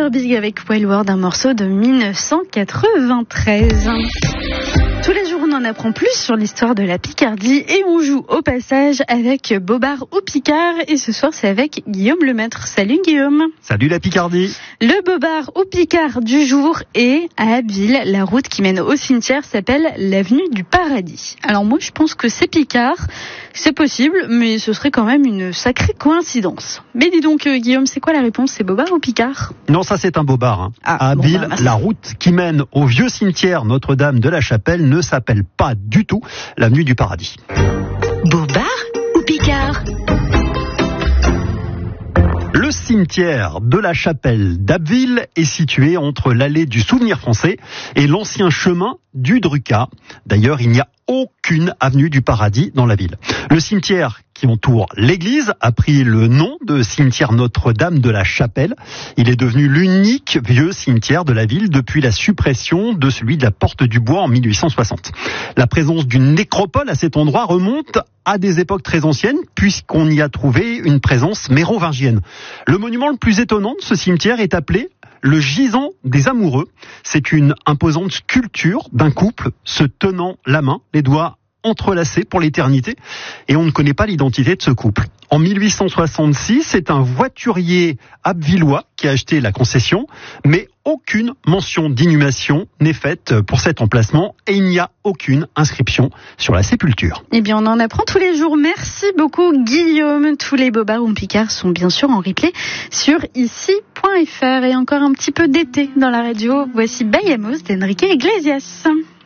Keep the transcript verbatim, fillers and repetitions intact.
Mister Big avec Wild World, un morceau de dix-neuf cent quatre-vingt-treize. Tous les jours, on en apprend plus sur l'histoire de la Picardie et on joue au passage avec Bobard ou Picard. Et ce soir, c'est avec Guillaume Lemaître. Salut Guillaume. Salut la Picardie. Le Bobard ou Picard du jour est à Abbeville. La route qui mène au cimetière s'appelle l'avenue du Paradis. Alors moi, je pense que c'est Picard. C'est possible, mais ce serait quand même une sacrée coïncidence. Mais dis donc, euh, Guillaume, c'est quoi la réponse? C'est Bobard ou Picard? Non, ça c'est un Bobard. Hein. Ah, à Abbeville, bon, bah, la route qui mène au vieux cimetière Notre-Dame de la Chapelle ne s'appelle pas du tout l'avenue du Paradis. Bobard ou Picard? Le cimetière de la Chapelle d'Abbeville est situé entre l'allée du Souvenir français et l'ancien chemin du Drucat. D'ailleurs, il n'y a aucune avenue du Paradis dans la ville. Le cimetière qui entoure l'église a pris le nom de cimetière Notre-Dame de la Chapelle. Il est devenu l'unique vieux cimetière de la ville depuis la suppression de celui de la Porte du Bois en mille huit cent soixante. La présence d'une nécropole à cet endroit remonte à des époques très anciennes puisqu'on y a trouvé une présence mérovingienne. Le monument le plus étonnant de ce cimetière est appelé le gisant des amoureux. C'est une imposante sculpture d'un couple se tenant la main, les doigts entrelacés pour l'éternité, et on ne connaît pas l'identité de ce couple. En mille huit cent soixante-six, c'est un voiturier abvillois qui a acheté la concession, mais aucune mention d'inhumation n'est faite pour cet emplacement et il n'y a aucune inscription sur la sépulture. Eh bien, on en apprend tous les jours. Merci beaucoup, Guillaume. Tous les Bobards ou Picards sont bien sûr en replay sur ici point f r. Et encore un petit peu d'été dans la radio. Voici Bayamos d'Enrique Iglesias.